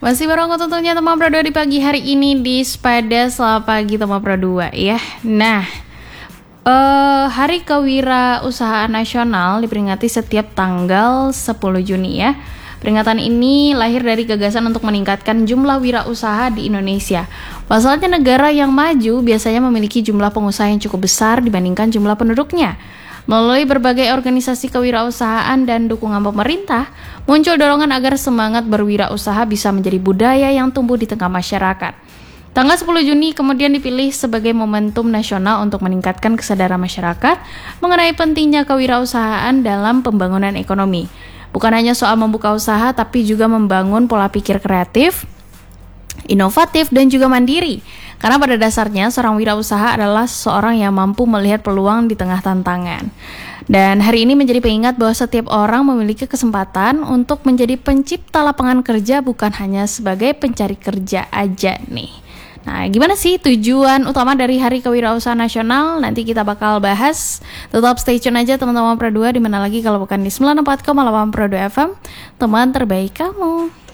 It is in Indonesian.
Masih bareng aku tentunya teman Pro 2 di pagi hari ini di Sepada Selamat Pagi teman Pro 2 ya. Nah, Hari Kewirausahaan Nasional diperingati setiap tanggal 10 Juni ya. Peringatan ini lahir dari gagasan untuk meningkatkan jumlah wirausaha di Indonesia. Pasalnya negara yang maju biasanya memiliki jumlah pengusaha yang cukup besar dibandingkan jumlah penduduknya. Melalui berbagai organisasi kewirausahaan dan dukungan pemerintah, muncul dorongan agar semangat berwirausaha bisa menjadi budaya yang tumbuh di tengah masyarakat. Tanggal 10 Juni kemudian dipilih sebagai momentum nasional untuk meningkatkan kesadaran masyarakat mengenai pentingnya kewirausahaan dalam pembangunan ekonomi. Bukan hanya soal membuka usaha, tapi juga membangun pola pikir kreatif, inovatif, dan juga mandiri. Karena pada dasarnya seorang wirausaha adalah seorang yang mampu melihat peluang di tengah tantangan. Dan hari ini menjadi pengingat bahwa setiap orang memiliki kesempatan untuk menjadi pencipta lapangan kerja, bukan hanya sebagai pencari kerja aja nih. Nah, gimana sih tujuan utama dari Hari Kewirausahaan Nasional? Nanti kita bakal bahas. Tetap stay tune aja teman-teman Pro 2, dimana lagi kalau bukan di 94,8 Pro 2 FM, teman terbaik kamu.